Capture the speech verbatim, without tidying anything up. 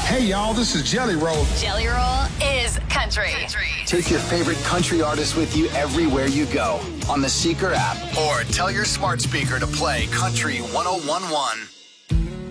Hey, y'all, this is Jelly Roll. Jelly Roll is country. Take your favorite country artist with you everywhere you go on the Seeker app or tell your smart speaker to play Country one oh one one.